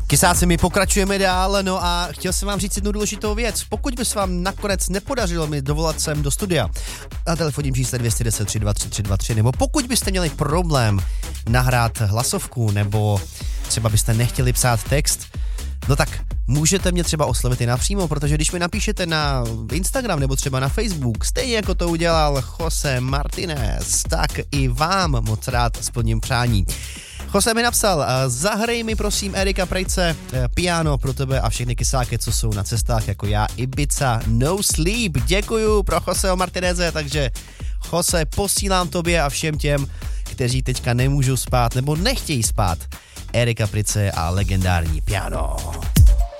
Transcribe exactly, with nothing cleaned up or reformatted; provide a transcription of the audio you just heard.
Kysáci, my pokračujeme dál, no a chtěl jsem vám říct jednu důležitou věc. Pokud by se vám nakonec nepodařilo mi dovolat sem do studia na telefonním čísle dvě jedna nula tři dva tři tři dva tři, nebo pokud byste měli problém nahrát hlasovku, nebo třeba byste nechtěli psát text, no tak můžete mě třeba oslovit i napřímo, protože když mi napíšete na Instagram nebo třeba na Facebook, stejně jako to udělal Jose Martinez, tak i vám moc rád splním přání. Jose mi napsal, zahrej mi prosím Erika Prejce piano pro tebe a všechny kysáky, co jsou na cestách jako já, Ibiza, No Sleep. Děkuju pro Joseho Martineze, takže Jose, posílám tobě a všem těm, kteří teďka nemůžou spát nebo nechtějí spát, Erika Prejce a legendární piano.